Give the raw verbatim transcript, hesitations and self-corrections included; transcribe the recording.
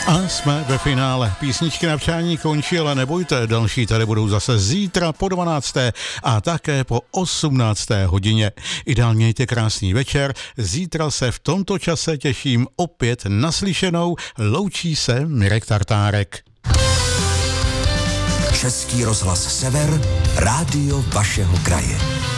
A jsme ve finále. Písničky na přání končí, ale nebojte, další tady budou zase zítra po dvanácté a také po osmnácté hodině. Ideálně mějte krásný večer. Zítra se v tomto čase těším opět naslyšenou. Loučí se Mirek Tartárek. Český rozhlas Sever, rádio vašeho kraje.